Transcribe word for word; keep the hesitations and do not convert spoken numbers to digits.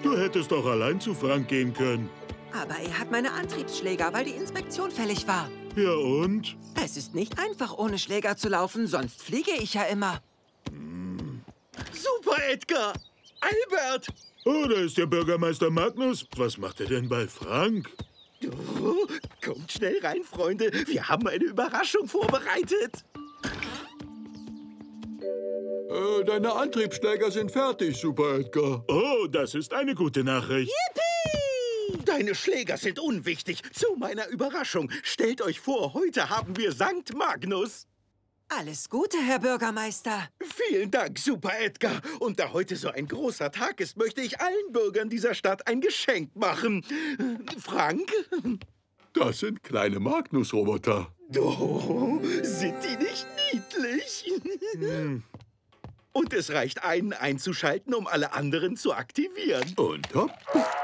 Du hättest doch allein zu Frank gehen können. Aber er hat meine Antriebsschläger, weil die Inspektion fällig war. Ja und? Es ist nicht einfach, ohne Schläger zu laufen, sonst fliege ich ja immer. Super, Edgar! Albert! Oh, da ist der Bürgermeister Magnus. Was macht er denn bei Frank? Oh, kommt schnell rein, Freunde. Wir haben eine Überraschung vorbereitet. Äh, deine Antriebsschläger sind fertig, Super Edgar. Oh, das ist eine gute Nachricht. Yippie! Deine Schläger sind unwichtig. Zu meiner Überraschung. Stellt euch vor, heute haben wir Sankt Magnus. Alles Gute, Herr Bürgermeister. Vielen Dank, Super Edgar. Und da heute so ein großer Tag ist, möchte ich allen Bürgern dieser Stadt ein Geschenk machen. Frank? Das sind kleine Magnus-Roboter. Oh, sind die nicht niedlich? Hm. Und es reicht, einen einzuschalten, um alle anderen zu aktivieren. Und hopp.